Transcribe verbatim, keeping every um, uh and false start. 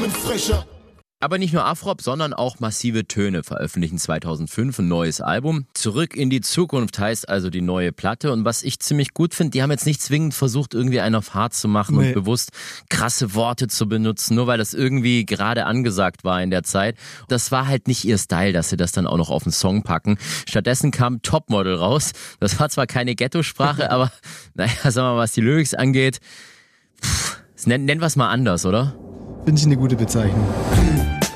bin frecher. Aber nicht nur Afrop, sondern auch Massive Töne veröffentlichen zweitausendfünf ein neues Album. Zurück in die Zukunft heißt also die neue Platte. Und was ich ziemlich gut finde, die haben jetzt nicht zwingend versucht, irgendwie einen auf hart zu machen nee. und bewusst krasse Worte zu benutzen, nur weil das irgendwie gerade angesagt war in der Zeit. Das war halt nicht ihr Style, dass sie das dann auch noch auf den Song packen. Stattdessen kam Topmodel raus. Das war zwar keine Ghetto-Sprache, aber naja, sagen wir mal, was die Lyrics angeht, pff, nennen, nennen wir es mal anders, oder? Finde ich eine gute Bezeichnung.